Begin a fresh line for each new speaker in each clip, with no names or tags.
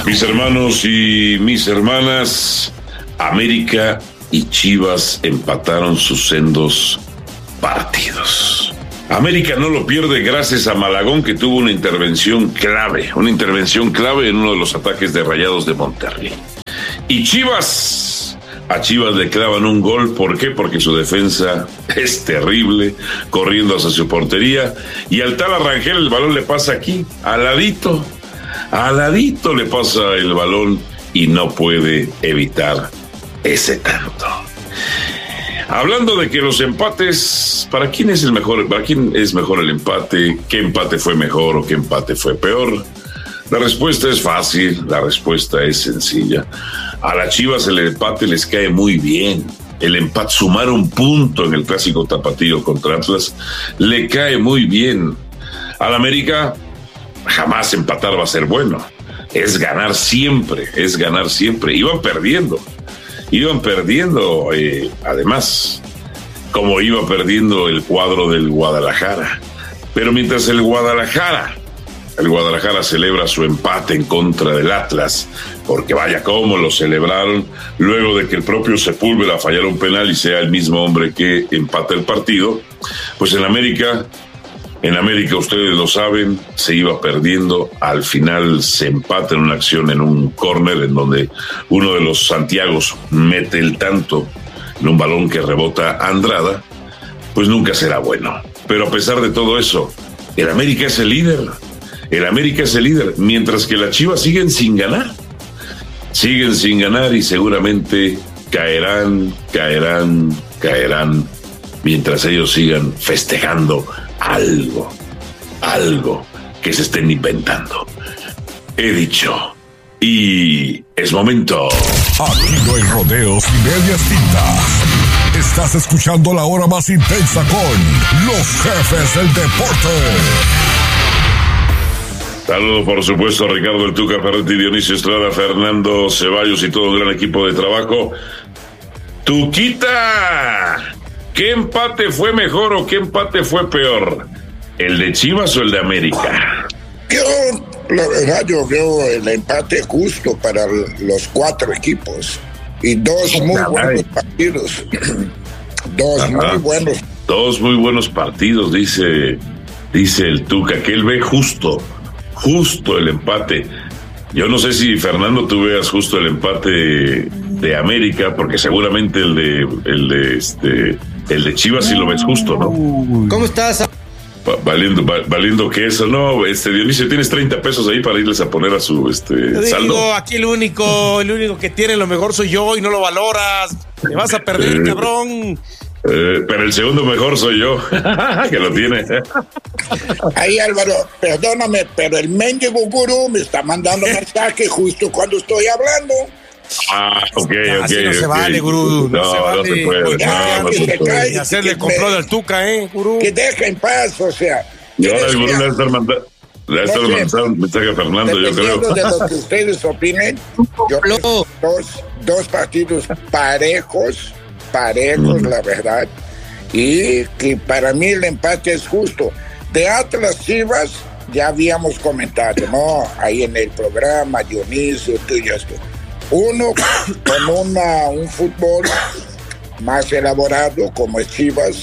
Mis hermanos y mis hermanas, América y Chivas empataron sus sendos partidos. América no lo pierde gracias a Malagón, que tuvo una intervención clave en uno de los ataques de Rayados de Monterrey. Y a Chivas le clavan un gol. ¿Por qué? Porque su defensa es terrible, corriendo hacia su portería, y al tal Arrangel el balón le pasa aquí, al ladito le pasa el balón y no puede evitar ese tanto. Hablando de que los empates, ¿para quién es mejor el empate? ¿Qué empate fue mejor o qué empate fue peor? La respuesta es fácil, la respuesta es sencilla. A las Chivas el empate les cae muy bien. El empate, sumar un punto en el clásico tapatío contra Atlas, le cae muy bien. Al América, jamás empatar va a ser bueno. Es ganar siempre. Iban perdiendo, además, como iba perdiendo el cuadro del Guadalajara. Pero mientras el Guadalajara celebra su empate en contra del Atlas, porque vaya cómo lo celebraron, luego de que el propio Sepúlveda fallara un penal y sea el mismo hombre que empata el partido, pues en América, ustedes lo saben, se iba perdiendo. Al final se empata en una acción, en un córner, en donde uno de los Santiagos mete el tanto en un balón que rebota a Andrada. Pues nunca será bueno. Pero a pesar de todo eso, el América es el líder. Mientras que las Chivas siguen sin ganar y seguramente caerán, mientras ellos sigan festejando algo que se estén inventando. He dicho, y es momento.
Aquí no hay rodeos ni medias tintas. Estás escuchando la hora más intensa con los jefes del deporte.
Saludo, por supuesto, a Ricardo El Tuca Ferretti, Dionisio Estrada, Fernando Ceballos y todo un gran equipo de trabajo. Tuquita, ¿qué empate fue mejor o qué empate fue peor? ¿El de Chivas o el de América?
La verdad, yo veo el empate justo para los cuatro equipos. Y dos muy buenos partidos.
Dos muy buenos partidos, dice el Tuca, que él ve justo el empate. Yo no sé si, Fernando, tú veas justo el empate de América, porque seguramente el de Chivas sí lo ves justo, ¿no?
¿Cómo estás?
Valiendo que eso, no, Dionisio, tienes 30 pesos ahí para irles a poner a su saldo.
Aquí el único que tiene lo mejor soy yo y no lo valoras. Te vas a perder, cabrón.
Pero el segundo mejor soy yo, que lo tiene.
Ahí, Álvaro, perdóname, pero el mendigo gurú me está mandando mensaje justo cuando estoy hablando.
Ok.
Así no se vale, gurú. No se vale.
No se puede.
Y hacerle complot al Tuca, gurú.
Que deje en paz, o sea.
Y ahora el gurú le va a estar mandando mensaje a Fernando, yo creo.
De lo que ustedes opinen, yo creo dos partidos parejos, la verdad, y que para mí el empate es justo. De Atlas Chivas ya habíamos comentado, ¿no? Ahí en el programa, Dionisio, tú y esto. Uno con un fútbol más elaborado como es Chivas,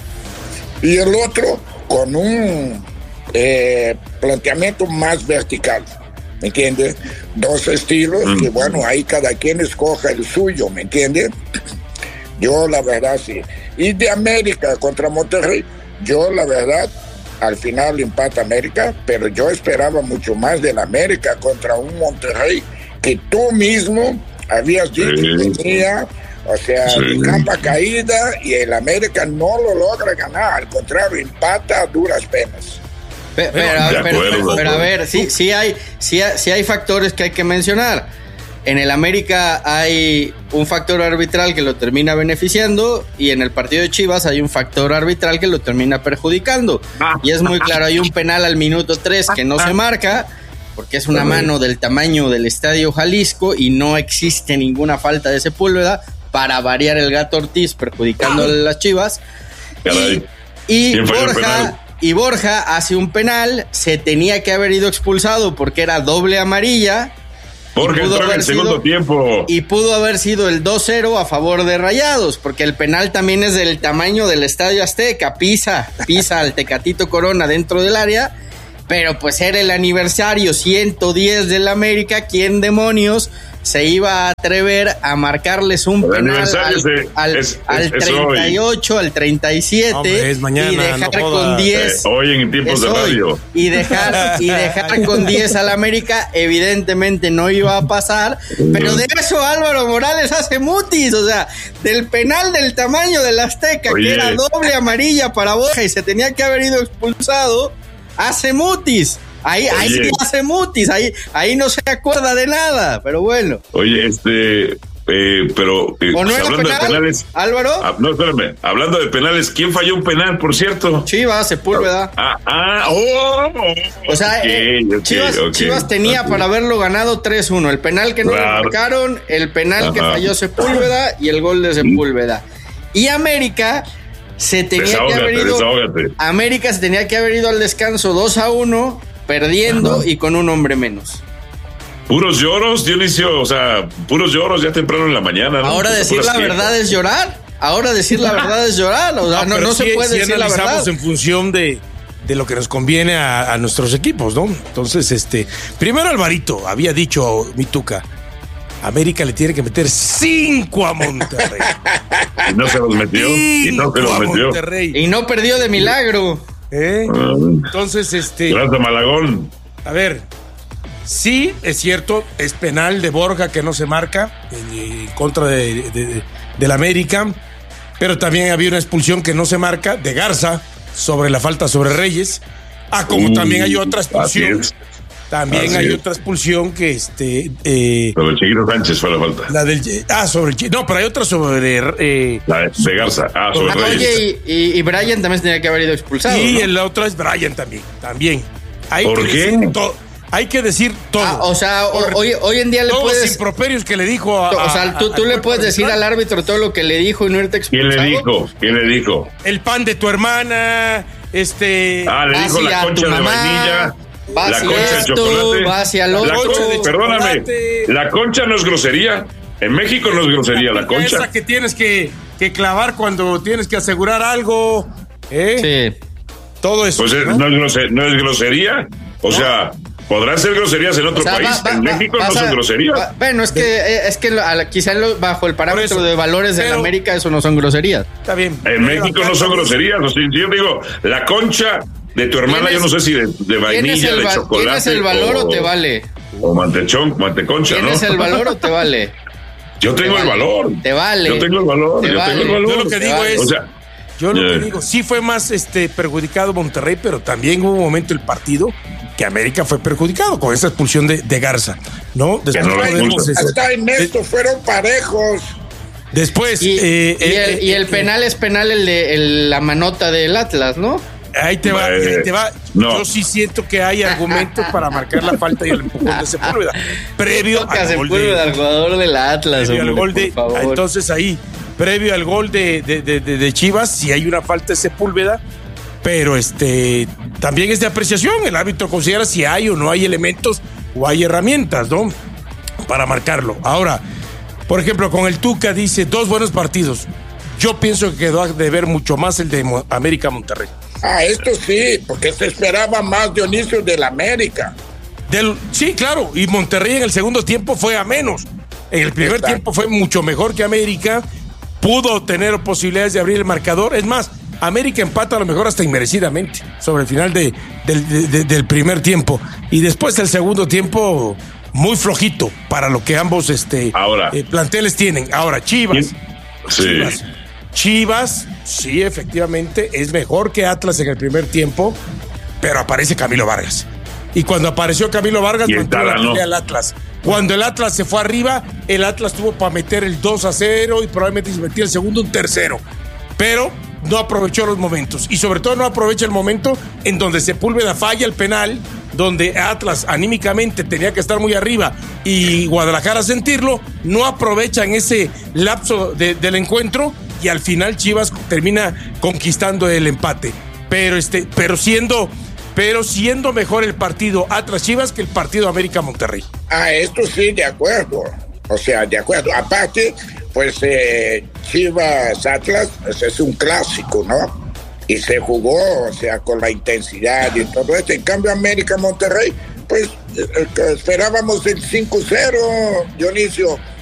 y el otro con un planteamiento más vertical, ¿me entiendes? Dos estilos que, bueno, ahí cada quien escoja el suyo, ¿me entiendes? Yo la verdad sí. Y de América contra Monterrey, yo la verdad, al final empata América, pero yo esperaba mucho más del América contra un Monterrey que tú mismo habías dicho que tenía, o sea, de capa caída, y el América no lo logra ganar, al contrario, empata a duras penas.
Pero a ver, sí hay factores que hay que mencionar. En el América hay un factor arbitral que lo termina beneficiando, y en el partido de Chivas hay un factor arbitral que lo termina perjudicando. Y es muy claro, hay un penal al minuto 3 que no se marca, porque es una mano del tamaño del Estadio Jalisco y no existe ninguna falta de Sepúlveda, para variar el Gato Ortiz perjudicando a las Chivas. Y Borja hace un penal, se tenía que haber ido expulsado porque era doble amarilla.
Borja entró en el segundo tiempo.
Y pudo haber sido el 2-0 a favor de Rayados, porque el penal también es del tamaño del Estadio Azteca, pisa al Tecatito Corona dentro del área, pero pues era el aniversario 110 del América. ¿Quién demonios se iba a atrever a marcarles un penal al 38, al 37?
Hombre, es mañana,
y dejar
no
con 10
hoy en tiempos de radio
y dejar con 10 al América? Evidentemente no iba a pasar, pero de eso Álvaro Morales hace mutis, o sea, del penal del tamaño del Azteca, que era doble amarilla para Borja y se tenía que haber ido expulsado, hace mutis. Ahí sí hace mutis, ahí no se acuerda de nada, pero bueno.
Oye, pero
¿o no era
hablando
penal,
de penales,
Álvaro?
No, espérame, hablando de penales, ¿quién falló un penal, por cierto?
Chivas, Sepúlveda. O sea, Chivas tenía para haberlo ganado 3-1, el penal que no le marcaron, el penal que falló Sepúlveda y el gol de Sepúlveda. Y América se tenía que haber ido al descanso 2-1, perdiendo y con un hombre menos.
Puros lloros, Dionisio, o sea, puros lloros ya temprano en la mañana, ¿no?
Ahora decir la verdad es llorar. O sea, no se puede decir la verdad.
En función de lo que nos conviene a nuestros equipos, ¿no? Entonces, primero Alvarito había dicho, mi Tuca, América le tiene que meter 5 a Monterrey.
Y no se los metió.
Monterrey.
Y no perdió de milagro.
Entonces,
Gracias, Malagón.
A ver, sí, es cierto, es penal de Borja que no se marca en contra del América, pero también había una expulsión que no se marca de Garza sobre la falta sobre Reyes, como también hay otra expulsión. También hay otra expulsión que
sobre el Chiquito Sánchez fue la falta.
La del sobre el no, pero hay otra sobre
la de Garza. Sobre Reyes.
Oye, y Brian también tenía que haber ido expulsado.
Y
¿no?
la otra es Brian también.
¿Por qué?
Hay que decir todo.
O sea, hoy en día le
todos
puedes...
los improperios que le dijo
o sea, tú le puedes decir al árbitro todo lo que le dijo y no irte expulsado.
¿Quién le dijo?
El pan de tu hermana,
le dijo la concha de vainilla. La concha de chocolate.
Va hacia el otro.
Perdóname, la concha no es grosería. En México no es grosería la concha.
Esa que tienes que clavar cuando tienes que asegurar algo.
Sí.
Todo eso.
Pues no es grosería. O sea, podrán ser groserías en otro país. En México no son groserías.
Bueno, es que quizá bajo el parámetro de valores de América eso no son groserías.
Está bien.
En México no son groserías. O sea, yo digo, la concha de tu hermana, yo no sé si de vainilla, de chocolate.
¿Tienes el valor o te vale?
O manteconcha, ¿no?
¿Tienes el valor o te vale?
Yo tengo el valor.
Te vale.
Yo tengo el valor.
Yo lo que digo es... Yo lo que digo, sí fue más perjudicado Monterrey, pero también hubo un momento del partido que América fue perjudicado con esa expulsión de Garza, ¿no?
Después hasta en esto fueron parejos.
Después...
Y el penal es penal la manota del Atlas, ¿no?
Ahí te va. No. Yo sí siento que hay argumentos para marcar la falta y el empujón de Sepúlveda. Previo al gol
al jugador del Atlas.
Entonces ahí, previo al gol de Chivas, si hay una falta de Sepúlveda, pero también es de apreciación. El árbitro considera si hay o no hay elementos o hay herramientas, ¿no? Para marcarlo. Ahora, por ejemplo, con el Tuca dice 2 buenos partidos. Yo pienso que quedó de ver mucho más el de América Monterrey.
Esto sí, porque se esperaba más Dionisio del América.
Sí, claro, y Monterrey en el segundo tiempo fue a menos. En el primer tiempo fue mucho mejor que América, pudo tener posibilidades de abrir el marcador. Es más, América empata a lo mejor hasta inmerecidamente sobre el final del primer tiempo. Y después del segundo tiempo, muy flojito para lo que ambos planteles tienen. Ahora, Chivas.
Sí.
Chivas, sí, efectivamente, es mejor que Atlas en el primer tiempo, pero aparece Camilo Vargas. Y cuando apareció Camilo Vargas, mantuvo la pelea al Atlas. Cuando el Atlas se fue arriba, el Atlas tuvo para meter el 2-0 y probablemente se metía el segundo, un tercero. Pero no aprovechó los momentos. Y sobre todo no aprovecha el momento en donde Sepúlveda falla el penal, donde Atlas anímicamente tenía que estar muy arriba y Guadalajara sentirlo, no aprovecha en ese lapso del encuentro y al final Chivas termina conquistando el empate. Pero pero siendo mejor el partido Atlas-Chivas que el partido América-Monterrey.
Esto sí, de acuerdo. O sea, de acuerdo. Aparte, pues Chivas-Atlas pues, es un clásico, ¿no? Y se jugó, o sea, con la intensidad y todo esto. En cambio, América-Monterrey, pues esperábamos el 5-0, Dionisio.